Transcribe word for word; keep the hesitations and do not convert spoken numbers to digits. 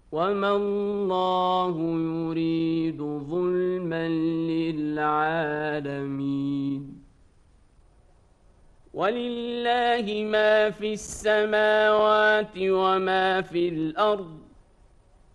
وما الله يريد ظلما للعالمين. ولله ما في السماوات وما في الأرض،